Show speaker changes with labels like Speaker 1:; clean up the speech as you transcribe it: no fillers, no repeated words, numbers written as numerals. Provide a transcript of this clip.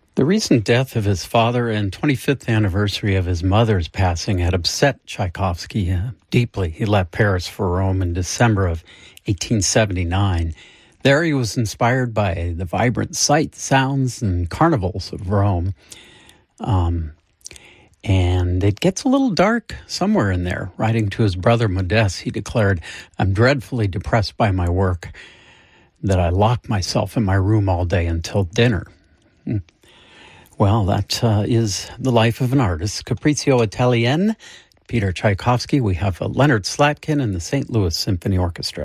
Speaker 1: The recent death of his father and 25th anniversary of his mother's passing had upset Tchaikovsky deeply. He left Paris for Rome in December of 1879. There he was inspired by the vibrant sights, sounds, and carnivals of Rome. And it gets a little dark somewhere in there. Writing to his brother Modeste, he declared, "I'm dreadfully depressed by my work, that I lock myself in my room all day until dinner." Well, that is the life of an artist. Capriccio Italien, Peter Tchaikovsky. We have Leonard Slatkin and the St. Louis Symphony Orchestra.